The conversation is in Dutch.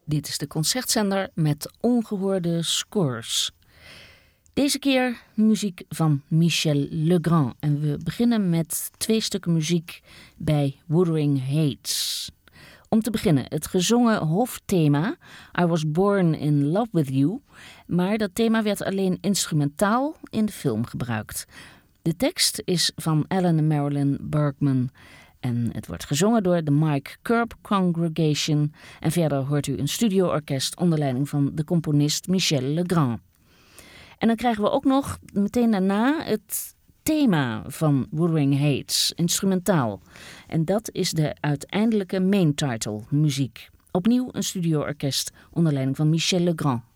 Dit is de Concertzender met ongehoorde scores. Deze keer muziek van Michel Legrand. En we beginnen met 2 stukken muziek bij Wuthering Heights. Om te beginnen het gezongen hoofdthema I Was Born in Love With You. Maar dat thema werd alleen instrumentaal in de film gebruikt. De tekst is van Alan en Marilyn Bergman. En het wordt gezongen door de Mike Curb Congregation. En verder hoort u een studioorkest onder leiding van de componist Michel Legrand. En dan krijgen we ook nog meteen daarna het thema van Wuthering Heights, instrumentaal. En dat is de uiteindelijke main title, muziek. Opnieuw een studioorkest onder leiding van Michel Legrand.